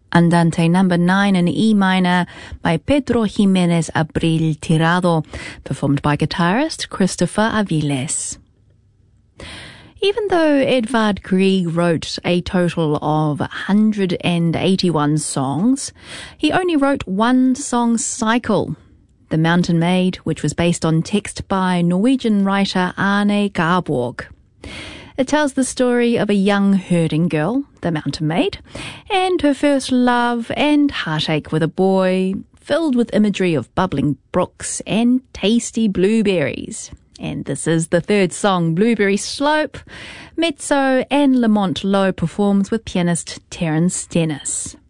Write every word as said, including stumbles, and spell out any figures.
Andante number nine in E minor by Pedro Jimenez Abril Tirado, performed by guitarist Christopher Aviles. Even though Edvard Grieg wrote a total of one hundred eighty-one songs, he only wrote one song cycle, The Mountain Maid, which was based on text by Norwegian writer Arne Garborg. It tells the story of a young herding girl, the Mountain Maid, and her first love and heartache with a boy, filled with imagery of bubbling brooks and tasty blueberries. And this is the third song, Blueberry Slope, mezzo, and Lamont Lowe performs with pianist Terence Dennis.